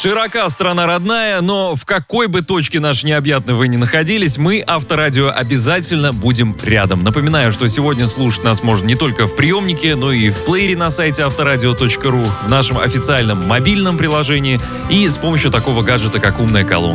Широка страна родная, но в какой бы точке нашей необъятной вы ни находились, мы, Авторадио, обязательно будем рядом. Напоминаю, что сегодня слушать нас можно не только в приемнике, но и в плеере на сайте авторадио.ру, в нашем официальном мобильном приложении и с помощью такого гаджета, как умная колонка.